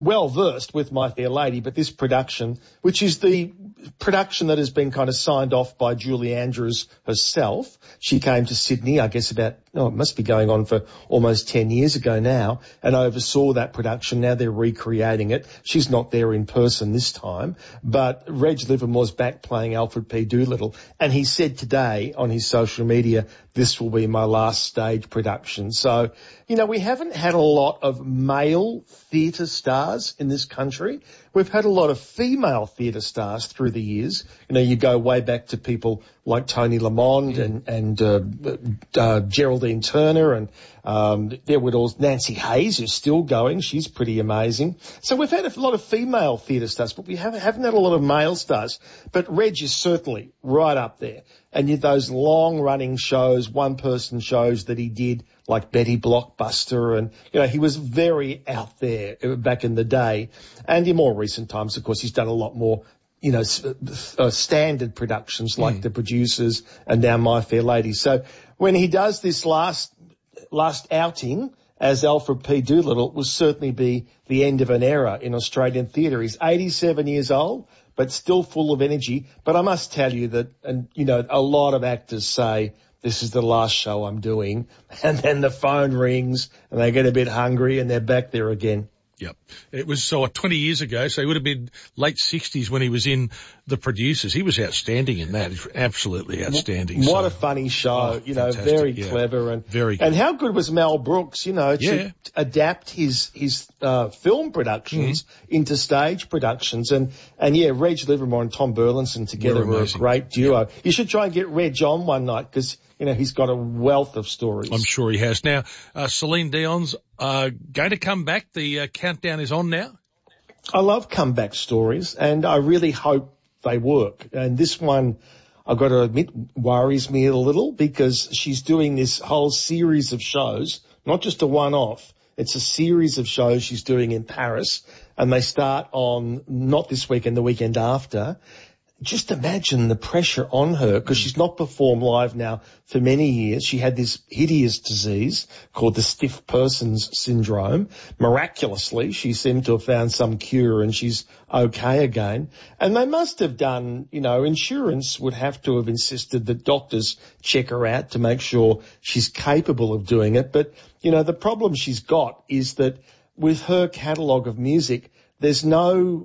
well versed with My Fair Lady, but this production, which is the production that has been kind of signed off by Julie Andrews herself. She came to Sydney, I guess it must be going on for almost 10 years ago now, and oversaw that production. Now they're recreating it. She's not there in person this time, but Reg Livermore's back playing Alfred P. Doolittle, and he said today on his social media, this will be my last stage production. So, we haven't had a lot of male theatre stars in this country. We've had a lot of female theatre stars through the years. You go way back to people like Tony Lamond and Geraldine Turner, and there would also Nancy Hayes, who's still going. She's pretty amazing. So we've had a lot of female theatre stars, but we haven't had a lot of male stars. But Reg is certainly right up there. And those long-running shows, one-person shows that he did, like Betty Blockbuster, and, he was very out there back in the day. And in more recent times, of course, he's done a lot more, standard productions like The Producers and now My Fair Lady. So when he does this last outing as Alfred P. Doolittle, it will certainly be the end of an era in Australian theatre. He's 87 years old, but still full of energy. But I must tell you that, a lot of actors say, this is the last show I'm doing. And then the phone rings and they get a bit hungry and they're back there again. Yep. It was 20 years ago, so he would have been late 60s when he was in The Producers. He was outstanding in that, absolutely outstanding. What a funny show, very clever. And how good was Mel Brooks, to adapt his film productions into stage productions. And Reg Livermore and Tom Burlinson together were a great duo. Yep. You should try and get Reg on one night because, he's got a wealth of stories. I'm sure he has. Now, Celine Dion's going to come back. The countdown is on now. I love comeback stories, and I really hope they work. And this one, I've got to admit, worries me a little because she's doing this whole series of shows, not just a one-off. It's a series of shows she's doing in Paris, and they start on not this weekend, the weekend after. Just imagine the pressure on her because she's not performed live now for many years. She had this hideous disease called the stiff person's syndrome. Miraculously, she seemed to have found some cure and she's okay again. And they must have done, insurance would have to have insisted that doctors check her out to make sure she's capable of doing it. But, the problem she's got is that with her catalogue of music, there's no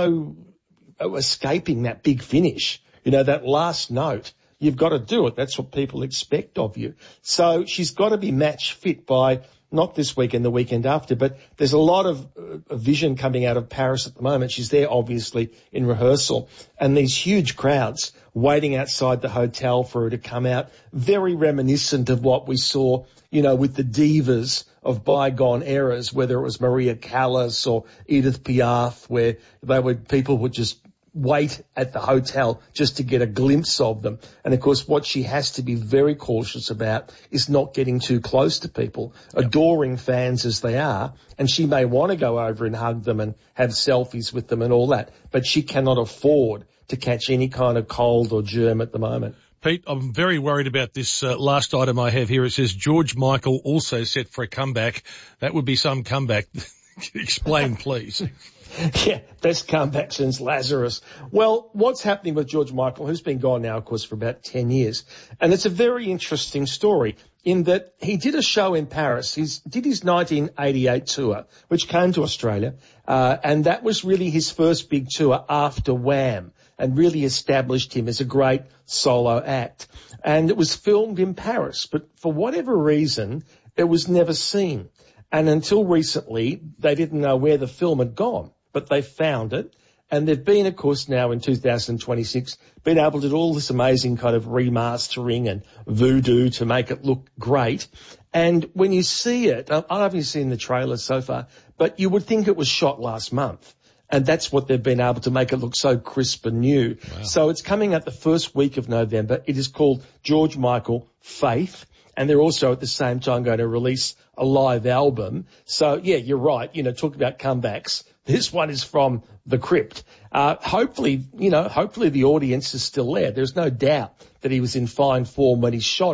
escaping that big finish, that last note. You've got to do it. That's what people expect of you. So she's got to be match fit by not this weekend, the weekend after, but there's a lot of vision coming out of Paris at the moment. She's there, obviously, in rehearsal, and these huge crowds waiting outside the hotel for her to come out, very reminiscent of what we saw, with the divas of bygone eras, whether it was Maria Callas or Edith Piaf, where people would just wait at the hotel just to get a glimpse of them. And, of course, what she has to be very cautious about is not getting too close to people, adoring fans as they are. And she may want to go over and hug them and have selfies with them and all that, but she cannot afford to catch any kind of cold or germ at the moment. Pete, I'm very worried about this last item I have here. It says George Michael also set for a comeback. That would be some comeback. Explain, please. Yeah, best comeback since Lazarus. Well, what's happening with George Michael, who's been gone now, of course, for about 10 years. And it's a very interesting story in that he did a show in Paris. He did his 1988 tour, which came to Australia. And that was really his first big tour after Wham, and really established him as a great solo act. And it was filmed in Paris, but for whatever reason, it was never seen. And until recently, they didn't know where the film had gone, but they found it. And they've been, of course, now in 2026, been able to do all this amazing kind of remastering and voodoo to make it look great. And when you see it, I haven't seen the trailer so far, but you would think it was shot last month. And that's what they've been able to make it look so crisp and new. Wow. So it's coming out the first week of November. It is called George Michael Faith. And they're also at the same time going to release a live album. So, yeah, you're right. Talk about comebacks. This one is from the crypt. Hopefully the audience is still there. There's no doubt that he was in fine form when he shot it.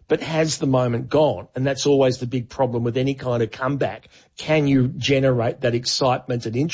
but has the moment gone? And that's always the big problem with any kind of comeback. Can you generate that excitement and interest?